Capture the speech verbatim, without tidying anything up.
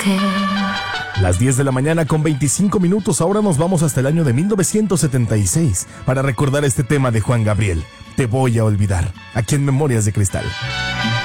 olvidarte. Las diez de la mañana con veinticinco minutos. Ahora nos vamos hasta el año de mil novecientos setenta y seis para recordar este tema de Juan Gabriel, Te voy a olvidar, aquí en Memorias de Cristal.